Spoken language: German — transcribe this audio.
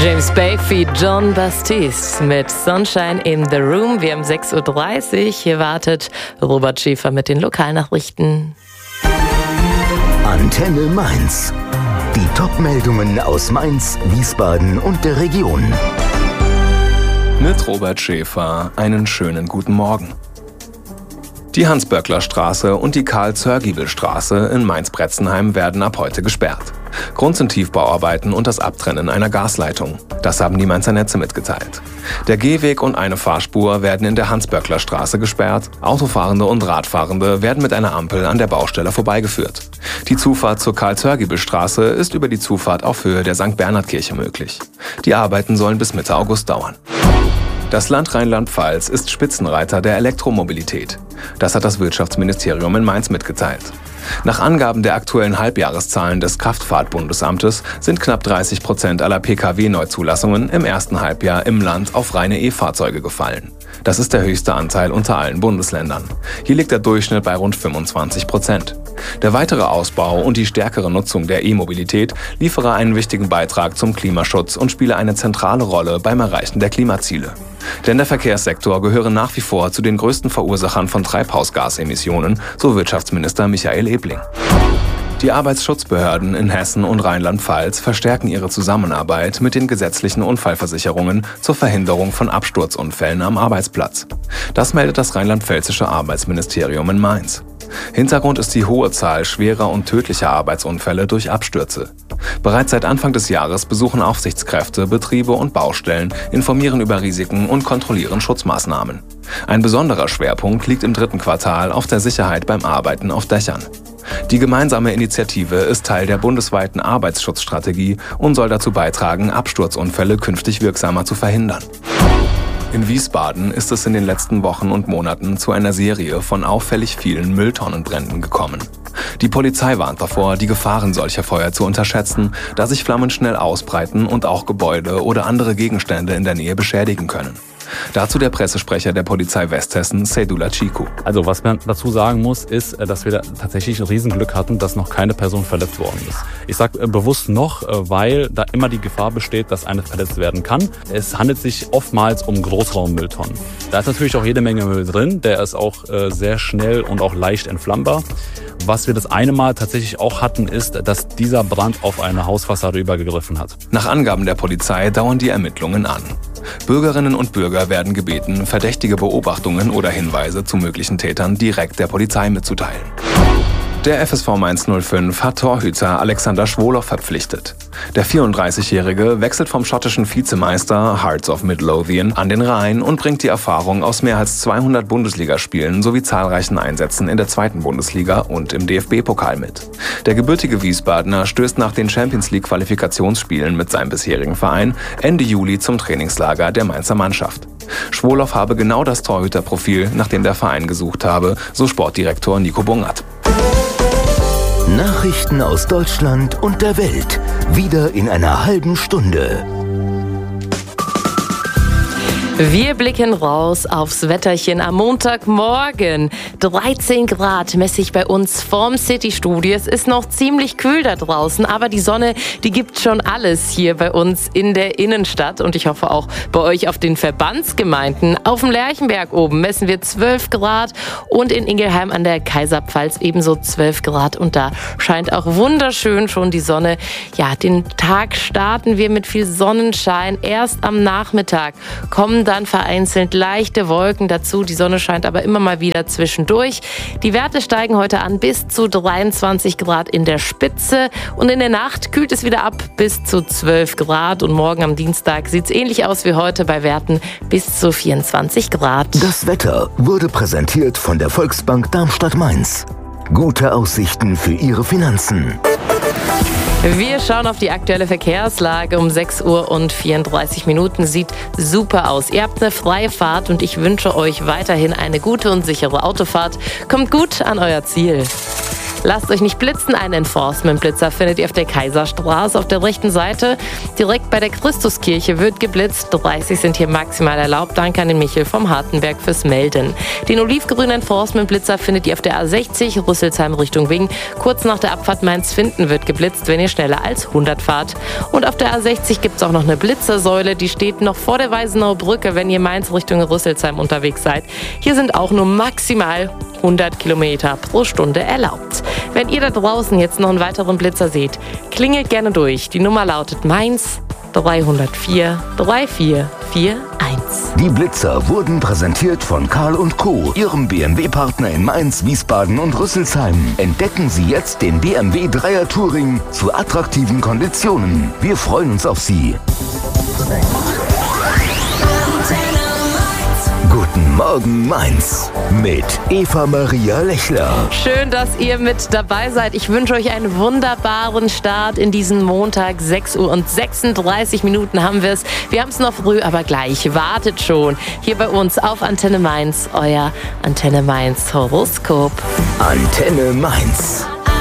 James Bay feat. Jon Batiste mit Sunshine in the Room. Wir haben 6:30 Uhr. Hier wartet Robert Schäfer mit den Lokalnachrichten. Antenne Mainz. Die Top-Meldungen aus Mainz, Wiesbaden und der Region. Mit Robert Schäfer einen schönen guten Morgen. Die Hans-Böckler-Straße und die Karl-Zörgiebel-Straße in Mainz-Bretzenheim werden ab heute gesperrt. Grund sind Tiefbauarbeiten und das Abtrennen einer Gasleitung. Das haben die Mainzer Netze mitgeteilt. Der Gehweg und eine Fahrspur werden in der Hans-Böckler-Straße gesperrt. Autofahrende und Radfahrende werden mit einer Ampel an der Baustelle vorbeigeführt. Die Zufahrt zur Karl-Zörgiebel-Straße ist über die Zufahrt auf Höhe der St. Bernhard-Kirche möglich. Die Arbeiten sollen bis Mitte August dauern. Das Land Rheinland-Pfalz ist Spitzenreiter der Elektromobilität. Das hat das Wirtschaftsministerium in Mainz mitgeteilt. Nach Angaben der aktuellen Halbjahreszahlen des Kraftfahrtbundesamtes sind knapp 30% aller Pkw-Neuzulassungen im ersten Halbjahr im Land auf reine E-Fahrzeuge gefallen. Das ist der höchste Anteil unter allen Bundesländern. Hier liegt der Durchschnitt bei rund 25%. Der weitere Ausbau und die stärkere Nutzung der E-Mobilität liefere einen wichtigen Beitrag zum Klimaschutz und spiele eine zentrale Rolle beim Erreichen der Klimaziele. Denn der Verkehrssektor gehöre nach wie vor zu den größten Verursachern von Treibhausgasemissionen, so Wirtschaftsminister Michael Ebling. Die Arbeitsschutzbehörden in Hessen und Rheinland-Pfalz verstärken ihre Zusammenarbeit mit den gesetzlichen Unfallversicherungen zur Verhinderung von Absturzunfällen am Arbeitsplatz. Das meldet das rheinland-pfälzische Arbeitsministerium in Mainz. Hintergrund ist die hohe Zahl schwerer und tödlicher Arbeitsunfälle durch Abstürze. Bereits seit Anfang des Jahres besuchen Aufsichtskräfte Betriebe und Baustellen, informieren über Risiken und kontrollieren Schutzmaßnahmen. Ein besonderer Schwerpunkt liegt im dritten Quartal auf der Sicherheit beim Arbeiten auf Dächern. Die gemeinsame Initiative ist Teil der bundesweiten Arbeitsschutzstrategie und soll dazu beitragen, Absturzunfälle künftig wirksamer zu verhindern. In Wiesbaden ist es in den letzten Wochen und Monaten zu einer Serie von auffällig vielen Mülltonnenbränden gekommen. Die Polizei warnt davor, die Gefahren solcher Feuer zu unterschätzen, da sich Flammen schnell ausbreiten und auch Gebäude oder andere Gegenstände in der Nähe beschädigen können. Dazu der Pressesprecher der Polizei Westhessen, Seydullah Ciku. Also was man dazu sagen muss, ist, dass wir da tatsächlich ein Riesenglück hatten, dass noch keine Person verletzt worden ist. Ich sage bewusst noch, weil da immer die Gefahr besteht, dass eine verletzt werden kann. Es handelt sich oftmals um Großraummülltonnen. Da ist natürlich auch jede Menge Müll drin, der ist auch sehr schnell und auch leicht entflammbar. Was wir das eine Mal tatsächlich auch hatten, ist, dass dieser Brand auf eine Hausfassade übergegriffen hat. Nach Angaben der Polizei dauern die Ermittlungen an. Bürgerinnen und Bürger werden gebeten, verdächtige Beobachtungen oder Hinweise zu möglichen Tätern direkt der Polizei mitzuteilen. Der FSV Mainz 05 hat Torhüter Alexander Schwolow verpflichtet. Der 34-Jährige wechselt vom schottischen Vizemeister Hearts of Midlothian an den Rhein und bringt die Erfahrung aus mehr als 200 Bundesligaspielen sowie zahlreichen Einsätzen in der 2. Bundesliga und im DFB-Pokal mit. Der gebürtige Wiesbadener stößt nach den Champions-League-Qualifikationsspielen mit seinem bisherigen Verein Ende Juli zum Trainingslager der Mainzer Mannschaft. Schwolow habe genau das Torhüterprofil, nach dem der Verein gesucht habe, so Sportdirektor Nico Bungert. Nachrichten aus Deutschland und der Welt. Wieder in einer halben Stunde. Wir blicken raus aufs Wetterchen am Montagmorgen. 13 Grad messe ich bei uns vorm City-Studio. Es ist noch ziemlich kühl da draußen, aber die Sonne, die gibt schon alles hier bei uns in der Innenstadt. Und ich hoffe auch bei euch auf den Verbandsgemeinden. Auf dem Lerchenberg oben messen wir 12 Grad und in Ingelheim an der Kaiserpfalz ebenso 12 Grad. Und da scheint auch wunderschön schon die Sonne. Ja, den Tag starten wir mit viel Sonnenschein. Erst am Nachmittag kommen dann vereinzelt leichte Wolken dazu. Die Sonne scheint aber immer mal wieder zwischendurch. Die Werte steigen heute an bis zu 23 Grad in der Spitze. Und in der Nacht kühlt es wieder ab bis zu 12 Grad. Und morgen am Dienstag sieht es ähnlich aus wie heute bei Werten bis zu 24 Grad. Das Wetter wurde präsentiert von der Volksbank Darmstadt-Mainz. Gute Aussichten für Ihre Finanzen. Wir schauen auf die aktuelle Verkehrslage um 6:34 Uhr. Sieht super aus. Ihr habt eine freie Fahrt und ich wünsche euch weiterhin eine gute und sichere Autofahrt. Kommt gut an euer Ziel. Lasst euch nicht blitzen, einen Enforcement-Blitzer findet ihr auf der Kaiserstraße auf der rechten Seite. Direkt bei der Christuskirche wird geblitzt. 30 sind hier maximal erlaubt. Danke an den Michel vom Hartenberg fürs Melden. Den olivgrünen Enforcement-Blitzer findet ihr auf der A60 Rüsselsheim Richtung Wing. Kurz nach der Abfahrt Mainz-Finden wird geblitzt, wenn ihr schneller als 100 fahrt. Und auf der A60 gibt es auch noch eine Blitzersäule, die steht noch vor der Weisenauer Brücke, wenn ihr Mainz Richtung Rüsselsheim unterwegs seid. Hier sind auch nur maximal 100 Kilometer pro Stunde erlaubt. Wenn ihr da draußen jetzt noch einen weiteren Blitzer seht, klingelt gerne durch. Die Nummer lautet Mainz 304 3441. Die Blitzer wurden präsentiert von Karl & Co., Ihrem BMW-Partner in Mainz, Wiesbaden und Rüsselsheim. Entdecken Sie jetzt den BMW 3er Touring zu attraktiven Konditionen. Wir freuen uns auf Sie. Guten Morgen Mainz mit Eva Maria Lechler. Schön, dass ihr mit dabei seid. Ich wünsche euch einen wunderbaren Start in diesen Montag. 6 Uhr und 36 Minuten haben wir es. Wir haben es noch früh, aber gleich. Wartet schon. Hier bei uns auf Antenne Mainz, euer Antenne Mainz Horoskop. Antenne Mainz.